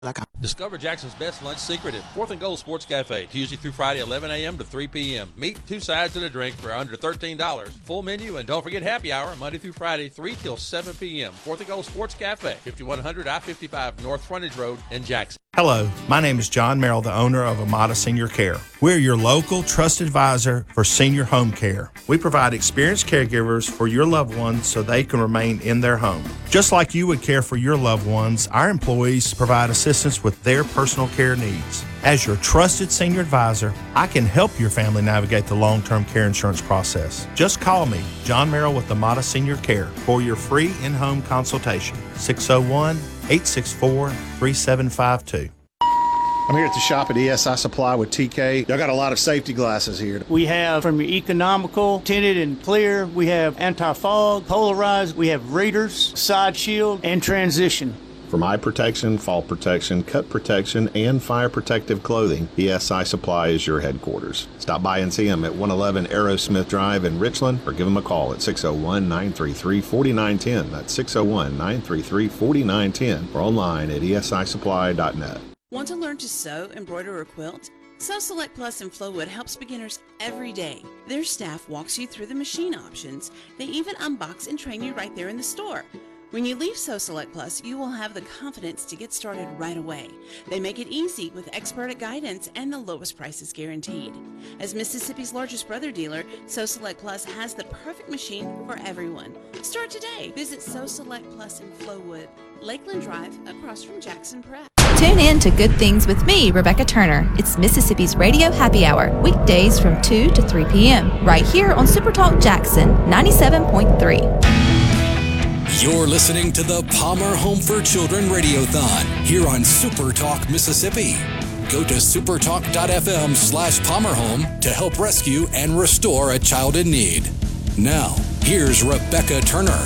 Discover Jackson's best lunch secret at 4th and Gold Sports Cafe, Tuesday through Friday, 11 a.m. to 3 p.m. Meat, 2 sides, and a drink for under $13. Full menu, and don't forget happy hour, Monday through Friday, 3 till 7 p.m. 4th and Gold Sports Cafe, 5100 I-55 North Frontage Road in Jackson. Hello, my name is John Merrill, the owner of Amada Senior Care. We're your local trusted advisor for senior home care. We provide experienced caregivers for your loved ones so they can remain in their home. Just like you would care for your loved ones, our employees provide assistance with their personal care needs. As your trusted senior advisor, I can help your family navigate the long-term care insurance process. Just call me, John Merrill with Amada Senior Care, for your free in-home consultation. 601-864-3752. I'm here at the shop at ESI Supply with TK. Y'all got a lot of safety glasses here. We have from your economical, tinted and clear. We have anti-fog, polarized. We have readers, side shield, and transition. From eye protection, fall protection, cut protection, and fire protective clothing, ESI Supply is your headquarters. Stop by and see them at 111 Aerosmith Drive in Richland, or give them a call at 601-933-4910. That's 601-933-4910, or online at esisupply.net. Want to learn to sew, embroider, or quilt? Sew Select Plus in Flowwood helps beginners every day. Their staff walks you through the machine options. They even unbox and train you right there in the store. When you leave Sew Select Plus, you will have the confidence to get started right away. They make it easy with expert guidance and the lowest prices guaranteed. As Mississippi's largest brother dealer, Sew Select Plus has the perfect machine for everyone. Start today. Visit Sew Select Plus in Flowwood, Lakeland Drive, across from Jackson Prep. Tune in to Good Things with me, Rebecca Turner. It's Mississippi's Radio Happy Hour, weekdays from 2 to 3 p.m., right here on Super Talk Jackson 97.3. You're listening to the Palmer Home for Children Radiothon here on Super Talk Mississippi. Go to supertalk.fm/PalmerHome to help rescue and restore a child in need. Now, here's Rebecca Turner.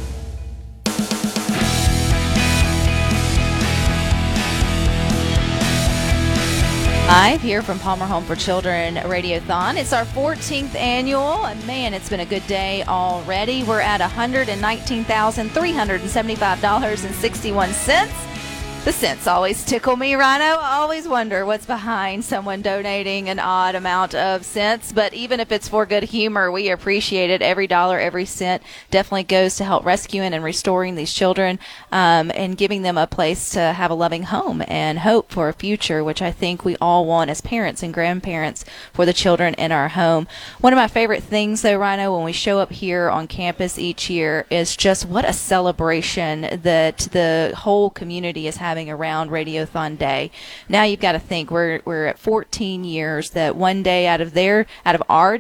Live here from Palmer Home for Children Radiothon. It's our 14th annual, and man, it's been a good day already. We're at $119,375.61. The cents always tickle me, Rhino. I always wonder what's behind someone donating an odd amount of cents. But even if it's for good humor, we appreciate it. Every dollar, every cent definitely goes to help rescuing and restoring these children and giving them a place to have a loving home and hope for a future, which I think we all want as parents and grandparents for the children in our home. One of my favorite things, though, Rhino, when we show up here on campus each year is just what a celebration that the whole community is having around Radiothon Day. Now you've got to think we're at 14 years that one day out of our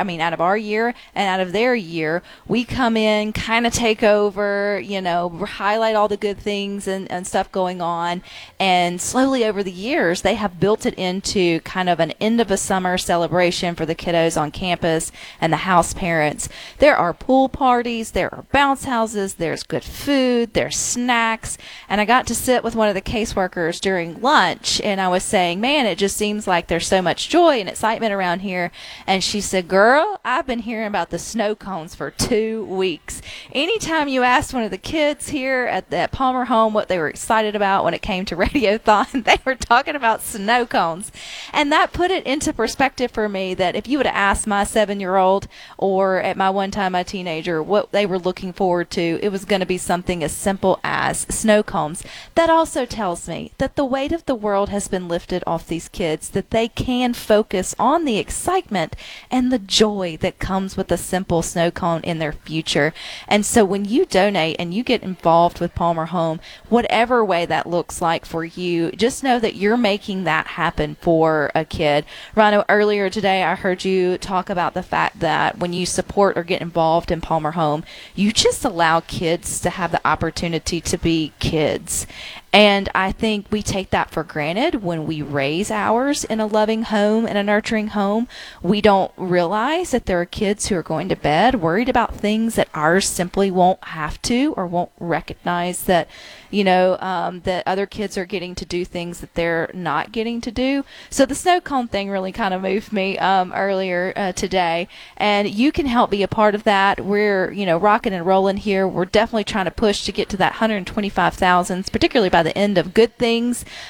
year and out of their year, we come in, kind of take over, highlight all the good things and stuff going on, and slowly over the years they have built it into kind of an end of a summer celebration for the kiddos on campus and the house parents. There are pool parties, there are bounce houses, there's good food, there's snacks, and I got to sit with one of the caseworkers during lunch, and I was saying, man, it just seems like there's so much joy and excitement around here. And she said, girl, I've been hearing about the snow cones for 2 weeks. Anytime you asked one of the kids here at that Palmer home what they were excited about when it came to Radiothon, they were talking about snow cones. And that put it into perspective for me that if you would have asked my 7-year-old or at my one time my teenager what they were looking forward to, it was going to be something as simple as snow cones. That also tells me that the weight of the world has been lifted off these kids, that they can focus on the excitement and the joy that comes with a simple snow cone in their future. And so when you donate and you get involved with Palmer Home, whatever way that looks like for you, just know that you're making that happen for a kid. Rhino, earlier today I heard you talk about the fact that when you support or get involved in Palmer Home, you just allow kids to have the opportunity to be kids. And I think we take that for granted when we raise ours in a loving home, in a nurturing home. We don't realize that there are kids who are going to bed worried about things that ours simply won't have to or won't recognize that that other kids are getting to do things that they're not getting to do. So the snow cone thing really kind of moved me earlier today, and you can help be a part of that. We're rocking and rolling here. We're definitely trying to push to get to that 125,000, particularly by the end of Good Things.